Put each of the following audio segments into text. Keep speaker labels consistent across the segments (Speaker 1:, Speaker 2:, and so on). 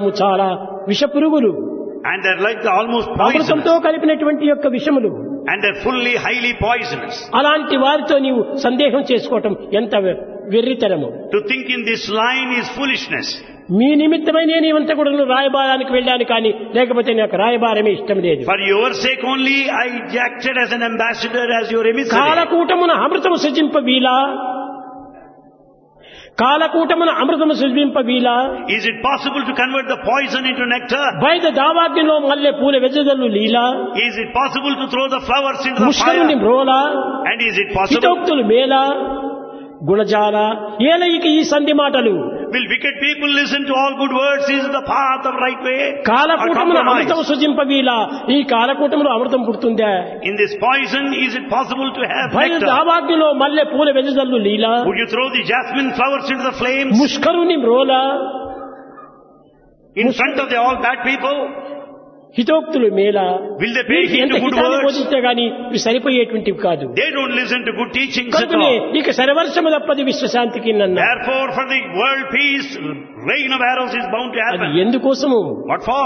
Speaker 1: చాలా విష పురుగులు,
Speaker 2: And they're like almost
Speaker 1: అమృతంతో
Speaker 2: poisonous.
Speaker 1: కలిపినటువంటి యొక్క విషములు.
Speaker 2: And they're fully, highly poisonous.
Speaker 1: అలాంటి వారితో నీవు సందేహం చేసుకోవటం ఎంత వెర్రితనము.
Speaker 2: To think in this line is foolishness.
Speaker 1: మీ నిమిత్తమై నేను ఇవంతా కూడా రాయబారానికి వెళ్ళాను కానీ లేకపోతే నాకు రాయబారమే ఇష్టం లేదు.
Speaker 2: For your sake only I acted as an ambassador, as your emissary.
Speaker 1: కాలకూటమున అమృతము సృజింప వీలా, కాలకూటమున అమృతము సృజింప వీలా,
Speaker 2: Is it possible to convert the poison into nectar?
Speaker 1: బయట దావాగ్నిలో మల్లె పూల వెజదల్లు లీలా,
Speaker 2: Is it possible to throw the flowers into the
Speaker 1: ముష్కరుని
Speaker 2: fire?
Speaker 1: మ్రోలా,
Speaker 2: And is it possible?
Speaker 1: హితోక్తులు మేలా, గుణజాల ఏలయిక ఈ సంధి మాటలు.
Speaker 2: Will wicked people listen to all good words? Is the path of right way? Or
Speaker 1: కాలకూటమున
Speaker 2: compromise?
Speaker 1: అమృతం సృజింప వీలా, ఈ కాలకూటములో అమృతం పుడుతుందా?
Speaker 2: In this poison, is it possible to have
Speaker 1: బయట
Speaker 2: nectar?
Speaker 1: దావాగ్నిలో మల్లె పూల వెజదల్లు లీలా,
Speaker 2: Would you throw the jasmine flowers into the flames
Speaker 1: ముష్కరుని మ్రోలా,
Speaker 2: in front of all bad people?
Speaker 1: హితోక్తులు మేలా.
Speaker 2: Will they pay heed
Speaker 1: ఎంత
Speaker 2: to good
Speaker 1: హితాన్ని
Speaker 2: words?
Speaker 1: బోధిస్తే గాని ఇవి సరిపోయేటువంటివి కాదు.
Speaker 2: They don't listen to good teachings at
Speaker 1: కనుకనే
Speaker 2: all.
Speaker 1: ఇక సర్వర్షము తప్పది విశ్వశాంతికి నన్న.
Speaker 2: Therefore, for the world peace, rain of arrows is bound to
Speaker 1: అది
Speaker 2: happen.
Speaker 1: ఎందుకోసము?
Speaker 2: What for?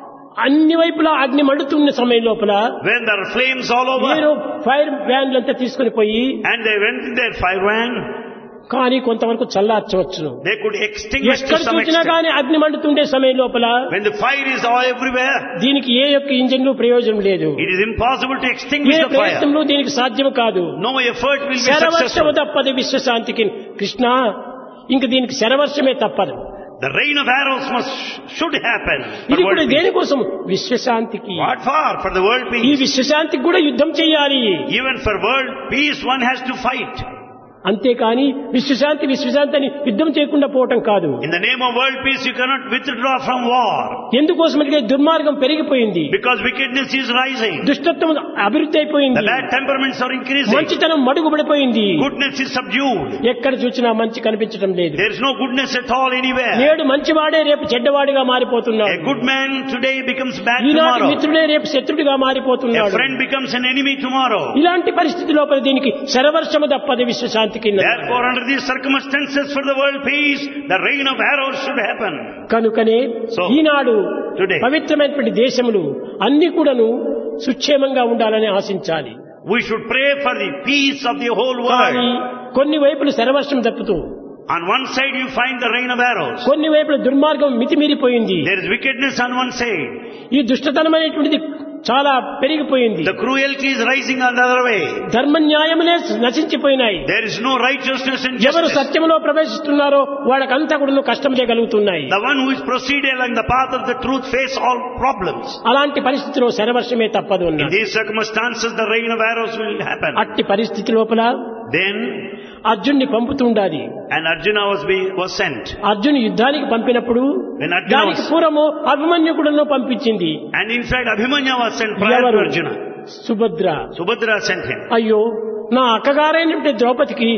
Speaker 1: అన్ని వైపులా అగ్ని మండుతున్న సమయం లోపల
Speaker 2: When there are flames all over,
Speaker 1: నేను ఫైర్ వ్యాన్లంతా తీసుకుని పోయి
Speaker 2: and they went in their fire van,
Speaker 1: కానీ కొంతవరకు చల్లార్చవచ్చును.
Speaker 2: they could extinguish to
Speaker 1: ఎక్కడ
Speaker 2: some
Speaker 1: చూసినా
Speaker 2: extent.
Speaker 1: కానీ అగ్ని మండుతుండే సమయం లోపల
Speaker 2: When the fire is all everywhere,
Speaker 1: దీనికి ఏ యొక్క ఇంజన్లు ప్రయోజనం లేదు.
Speaker 2: it is impossible to
Speaker 1: A
Speaker 2: extinguish the fire.
Speaker 1: ప్రయత్నంలో దీనికి సాధ్యం కాదు.
Speaker 2: No effort will be
Speaker 1: శరవర్షము
Speaker 2: successful.
Speaker 1: తప్పది విశ్వశాంతికి. కృష్ణ ఇంక దీనికి శరవర్షమే తప్పదు.
Speaker 2: The rain of arrows should happen for
Speaker 1: ఇది కూడా
Speaker 2: world peace.
Speaker 1: దేనికోసం? విశ్వశాంతికి.
Speaker 2: What for? For the world
Speaker 1: ఈ
Speaker 2: peace.
Speaker 1: విశ్వశాంతికి కూడా యుద్ధం చేయాలి.
Speaker 2: Even for world peace, one has to fight.
Speaker 1: అంతేకాని విశ్వశాంతి విశ్వశాంతి అని యుద్ధం చేయకుండా పోవటం కాదు.
Speaker 2: In the name of world peace, you cannot withdraw from war.
Speaker 1: ఎందుకోసమంటే దుర్మార్గం పెరిగిపోయింది,
Speaker 2: Because wickedness is rising.
Speaker 1: దుష్టత్వం అభివృద్ధి అయిపోయింది,
Speaker 2: The bad temperaments are increasing.
Speaker 1: మంచితనం మడుగుబడిపోయింది.
Speaker 2: Goodness is subdued.
Speaker 1: ఎక్కడ చూసినా మంచి కనిపించడం లేదు.
Speaker 2: There is no goodness at all anywhere.
Speaker 1: నేడు మంచివాడే రేపు చెడ్డవాడిగా
Speaker 2: A
Speaker 1: మారిపోతున్నాడు.
Speaker 2: good man today becomes bad
Speaker 1: ఈనాటి
Speaker 2: tomorrow.
Speaker 1: మిత్రుడే రేపు శత్రుడిగా
Speaker 2: A
Speaker 1: మారిపోతున్నాడు.
Speaker 2: friend becomes an enemy tomorrow.
Speaker 1: ఇలాంటి పరిస్థితి లోపల దీనికి శరవర్షము తప్పది విశ్వశాంతికి.
Speaker 2: Therefore, under these circumstances for the world peace, the rain of arrows should happen.
Speaker 1: కనుకనే
Speaker 2: So,
Speaker 1: ఈనాడు
Speaker 2: today,
Speaker 1: పవిత్రమైనటువంటి దేశములు అన్ని కూడాను సుక్షేమంగా ఉండాలని ఆశించాలి.
Speaker 2: we should pray for the peace of the whole
Speaker 1: కానీ
Speaker 2: world.
Speaker 1: కొన్ని వైపులు శరవర్షం తప్పుతూ,
Speaker 2: On one side you find the rain of arrows.
Speaker 1: కొన్ని వైపుల దుర్మార్గం మితిమీరిపోయింది.
Speaker 2: There is wickedness on one side.
Speaker 1: ఈ దుష్టతనమైనటువంటిది చాలా పెరిగిపోయింది.
Speaker 2: The cruelty is rising on the other way.
Speaker 1: ధర్మ న్యాయములే నశించిపోయినాయి.
Speaker 2: There is no righteousness and
Speaker 1: ఎవరు
Speaker 2: justice.
Speaker 1: సత్యములో ప్రవేశిస్తున్నారో వాళ్ళకంతా కూడా కష్టములే కలుగుతున్నాయి.
Speaker 2: The one who is proceeding along the path of the truth face all problems.
Speaker 1: అలాంటి పరిస్థితిలో శరవర్షమే తప్పదు
Speaker 2: In
Speaker 1: అన్నారు.
Speaker 2: these circumstances, the rain of arrows will happen.
Speaker 1: అట్టి పరిస్థితి లోపల
Speaker 2: Then,
Speaker 1: అర్జున్ని పంపుతుండాలి.
Speaker 2: and Arjuna was sent.
Speaker 1: Arjun యుద్ధానికి పంపినప్పుడు
Speaker 2: When Arjuna
Speaker 1: దానికి
Speaker 2: was,
Speaker 1: పూర్వము అభిమన్యుకుడును పంపించింది.
Speaker 2: and in fact Abhimanya was sent prior to
Speaker 1: ఎవరు?
Speaker 2: Arjuna.
Speaker 1: Subhadra.
Speaker 2: Subhadra sent him.
Speaker 1: అయ్యో, నా అక్కగారైనటువంటి ద్రౌపదికి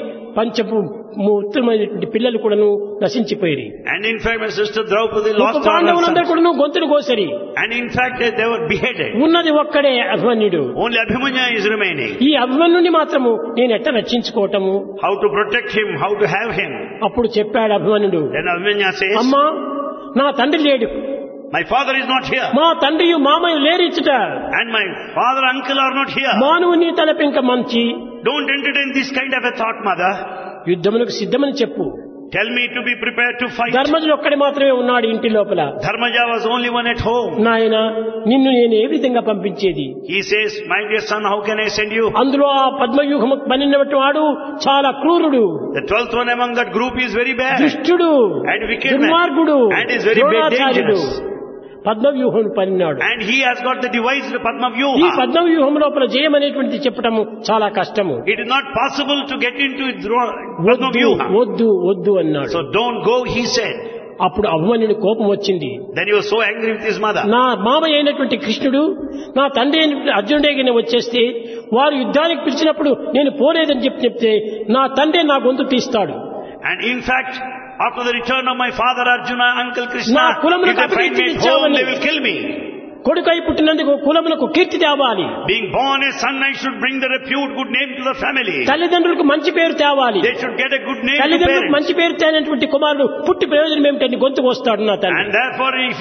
Speaker 1: ఉత్తమమైనటువంటి పిల్లలు కూడాను నశించిపోయి,
Speaker 2: And in fact my sister Draupadi lost all her
Speaker 1: పాండవులందరూ
Speaker 2: sons.
Speaker 1: కూడాను గొంతులు కోసరి.
Speaker 2: And in fact they were beheaded.
Speaker 1: ఉన్నది ఒక్కడే అభిమన్యుడు.
Speaker 2: Only Abhimanya is remaining.
Speaker 1: ఈ అభిమన్యుని మాత్రము నేను ఎట్లా రక్షించుకోవటము?
Speaker 2: How to protect him, how to have him.
Speaker 1: అప్పుడు చెప్పాడు అభిమన్యుడు,
Speaker 2: Then Abhimanya says,
Speaker 1: అమ్మా, నా తండ్రి లేడు,
Speaker 2: my father is not here.
Speaker 1: మా తండ్రియు మామయ్య లేరిచ్చుట,
Speaker 2: And my father, uncle are not here.
Speaker 1: మానవుని తలపింక మంచి
Speaker 2: Don't entertain this kind of a thought, mother.
Speaker 1: యుద్ధములకు సిద్ధమని చెప్పు.
Speaker 2: Tell me to be prepared to fight.
Speaker 1: ధర్మజుడు ఒక్కడి మాత్రమే ఉన్నాడు ఇంటి లోపల.
Speaker 2: Dharmaja was only one at home.
Speaker 1: నాయన, నిన్ను నేను ఏ విధంగా పంపించేది?
Speaker 2: He says, my dear son, how can I send you?
Speaker 1: అందులో ఆ పద్మవ్యూహము పనినటువంటి వాడు చాలా క్రూరుడు,
Speaker 2: The 12th one among that group is very bad.
Speaker 1: దుష్టుడు,
Speaker 2: And wicked man.
Speaker 1: దుర్మార్గుడు,
Speaker 2: And is very
Speaker 1: Dronacharyudu.
Speaker 2: dangerous.
Speaker 1: పద్మవ్యూహం పనినాడు.
Speaker 2: And he has got the devised Padma
Speaker 1: ఈ
Speaker 2: Vyuha.
Speaker 1: పద్మవ్యూహం లోపల జయం అనేటువంటిది చెప్పటము చాలా కష్టము.
Speaker 2: It is not possible to get into Padma
Speaker 1: వద్దు
Speaker 2: Vyuha.
Speaker 1: వద్దు వద్దు అన్నాడు.
Speaker 2: So don't go, he said.
Speaker 1: అప్పుడు అభిమన్యుని కోపం వచ్చింది.
Speaker 2: Then he was so angry with his mother.
Speaker 1: నా మామయ్య అయినటువంటి కృష్ణుడు, నా తండ్రి అయినటువంటి అర్జునుడే వచ్చేస్తే వారు యుద్ధానికి పిలిచినప్పుడు నేను పోలేదని చెప్తే నా తండ్రి నా గొంతు తీస్తాడు.
Speaker 2: And in fact, after the return of my father Arjuna, uncle Krishna,
Speaker 1: నా కులమునకు
Speaker 2: if they find me at home, they will kill me.
Speaker 1: కొడుకై పుట్టినందుకు కులమునకు కీర్తి తేవాలి.
Speaker 2: Being born a son, I should bring the repute, good name to the family.
Speaker 1: తల్లిదండ్రులకు మంచి పేరు తేవాలి.
Speaker 2: They should get a good name to
Speaker 1: తల్లిదండ్రులకు
Speaker 2: parents.
Speaker 1: మంచి పేరు తేనటువంటి కుమారుడు పుట్టి ప్రయోజనం ఏమిటని గొంతుకు వస్తాడు నా తండ్రి.
Speaker 2: And therefore, if